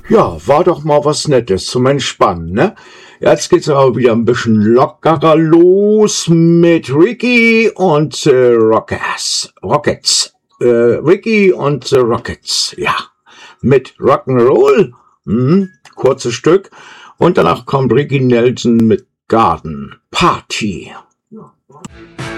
Ja, war doch mal was Nettes zum Entspannen, ne? Jetzt geht's aber wieder ein bisschen lockerer los mit Ricky und Rockets. Ricky und the Rockets, ja. Mit Rock'n'Roll, kurzes Stück. Und danach kommt Ricky Nelson mit Garden Party. Ja.